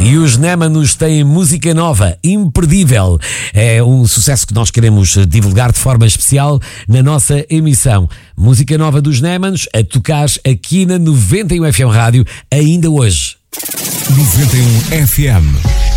E os Némanos têm música nova, imperdível. É um sucesso que nós queremos divulgar de forma especial na nossa emissão. Música nova dos Némanos a tocar aqui na 91 FM Rádio, ainda hoje. 91 FM.